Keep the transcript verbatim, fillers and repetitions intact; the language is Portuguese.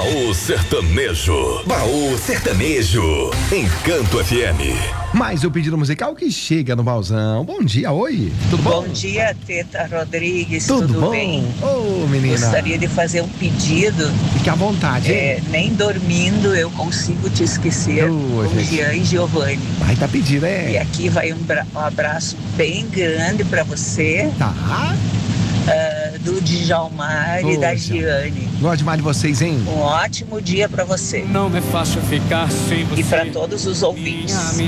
Baú Sertanejo. Baú Sertanejo. Encanto F M. Mais o pedido musical que chega no Bauzão. Bom dia, oi. Tudo bom? Bom dia, Teta Rodrigues. Tudo, tudo bom? bem? Ô, oh, menina. Gostaria de fazer um pedido. Fique à vontade, hein? É, nem dormindo eu consigo te esquecer. Oh, com gente. Jean e Giovanni. Vai tá pedido, é? E aqui vai um, bra- um abraço bem grande pra você, Tá. uh, do Djalmar e Ô, da Djalmar. Giane. Gosto demais de vocês, hein? Um ótimo dia pra você Não é fácil ficar sem você. e pra todos os ouvintes. Minha